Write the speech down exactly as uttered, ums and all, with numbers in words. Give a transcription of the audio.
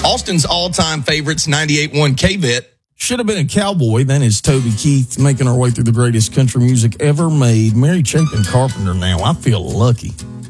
Austin's all-time favorites, ninety-eight point one K-V I T. Should have been a cowboy, then is Toby Keith, making our way through the greatest country music ever made. Mary Chapin Carpenter now. I feel lucky.